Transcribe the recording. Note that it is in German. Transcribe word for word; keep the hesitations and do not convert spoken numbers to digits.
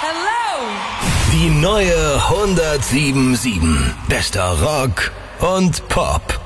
Hello! Die neue hundertsieben Komma sieben. Bester Rock und Pop.